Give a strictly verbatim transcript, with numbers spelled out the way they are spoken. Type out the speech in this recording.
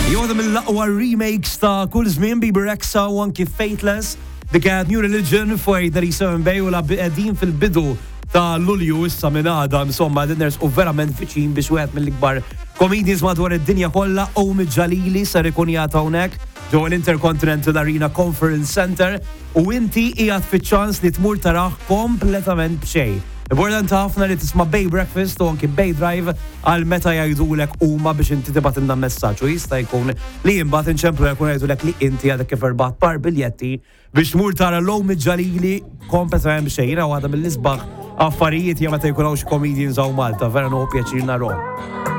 Joħda mill-laqwa remakes ta' kull żmien Bebe Rexha u anki Faithless, dik kienet New Religion fuq thirty-seven Bay u la qegħdin fil-bidu ta' Lulju issa minn għada insomma dinners u verament fiċin biex wieħed mill-ikbar comedians madwar id-dinja kollha Omid Jalili ser ikun jagħta hawnhekk ġewwa l-Intercontinental Arena Conference Center u inti qiegħed fiċ-ċans li tmur tarah kompletament b'xejn. Importanti ħafna li tisma' Bay Breakfast u anki Bay Drive għal meta jgħidulek huma biex inti tibgħat inna messaġġ u jista' jkun li jinbagħad inċemplu jkun jgħidulek li inti għadek kif irbagħat par biljetti biex tmur tara l-Omid Jalili kompletament b'xejn u għadha mill-isbaħ affarijiet jew meta jkun hawnx comedians hawn Malta vera nuhu pjaċir narhom.